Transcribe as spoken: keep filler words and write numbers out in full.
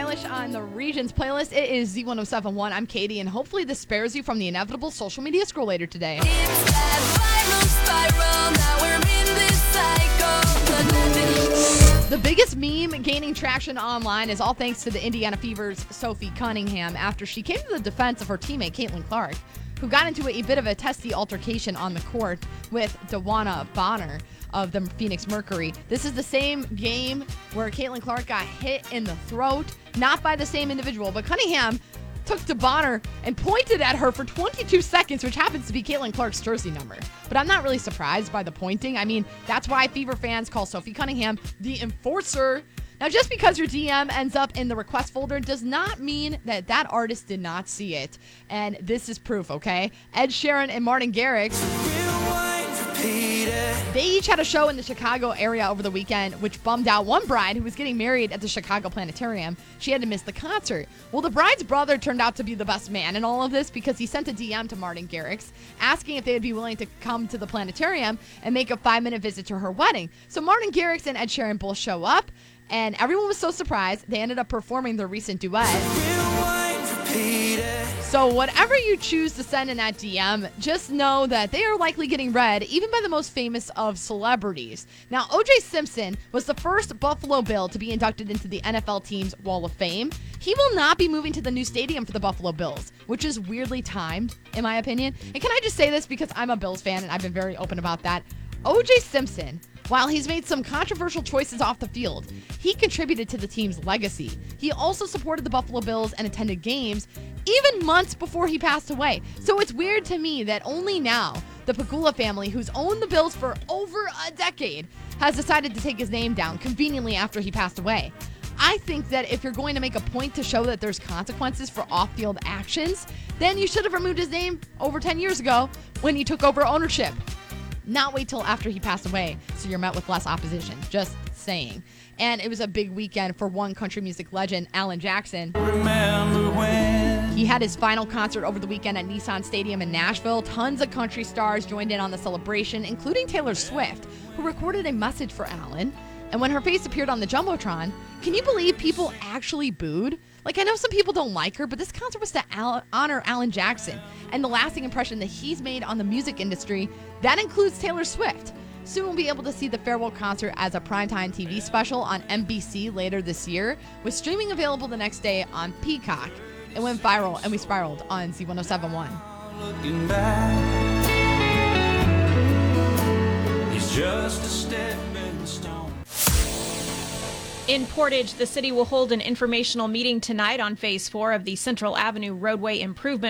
Eilish on the Regions playlist. It is Z one oh seven point one. I'm Katie, and hopefully this spares you from the inevitable social media scroll later today. It's that viral spiral. Now we're in this cycle. The biggest meme gaining traction online is all thanks to the Indiana Fever's Sophie Cunningham after she came to the defense of her teammate Caitlin Clark, who got into a bit of a testy altercation on the court with DeWanna Bonner of the Phoenix Mercury. This is the same game where Caitlin Clark got hit in the throat, not by the same individual, but Cunningham took to Bonner and pointed at her for twenty-two seconds, which happens to be Caitlin Clark's jersey number. But I'm not really surprised by the pointing. I mean, that's why Fever fans call Sophie Cunningham the enforcer. Now, just because your D M ends up in the request folder does not mean that that artist did not see it. And this is proof, okay? Ed Sheeran and Martin Garrix, they each had a show in the Chicago area over the weekend, which bummed out one bride who was getting married at the Chicago Planetarium. She had to miss the concert. Well, the bride's brother turned out to be the best man in all of this because he sent a D M to Martin Garrix asking if they would be willing to come to the planetarium and make a five-minute visit to her wedding. So Martin Garrix and Ed Sheeran both show up, and everyone was so surprised, they ended up performing their recent duet. So whatever you choose to send in that D M, just know that they are likely getting read, even by the most famous of celebrities. Now, O J Simpson was the first Buffalo Bill to be inducted into the N F L team's Wall of Fame. He will not be moving to the new stadium for the Buffalo Bills, which is weirdly timed, in my opinion. And can I just say this because I'm a Bills fan and I've been very open about that? O J Simpson, while he's made some controversial choices off the field, he contributed to the team's legacy. He also supported the Buffalo Bills and attended games even months before he passed away. So it's weird to me that only now the Pegula family, who's owned the Bills for over a decade, has decided to take his name down conveniently after he passed away. I think that if you're going to make a point to show that there's consequences for off-field actions, then you should have removed his name over ten years ago when he took over ownership. Not wait till after he passed away so you're met with less opposition. Just saying. And it was a big weekend for one country music legend, Alan Jackson. Remember when He had his final concert over the weekend at Nissan Stadium in Nashville. Tons of country stars joined in on the celebration, including Taylor Swift, who recorded a message for Alan. And when her face appeared on the Jumbotron, can you believe people actually booed? Like, I know some people don't like her, but this concert was to Al- honor Alan Jackson and the lasting impression that he's made on the music industry. That includes Taylor Swift. Soon we'll be able to see the farewell concert as a primetime T V special on N B C later this year, with streaming available the next day on Peacock. It went viral, and we spiraled on Z one oh seven point one. looking back, he's just a stepping stone. In Portage, the city will hold an informational meeting tonight on Phase four of the Central Avenue roadway improvement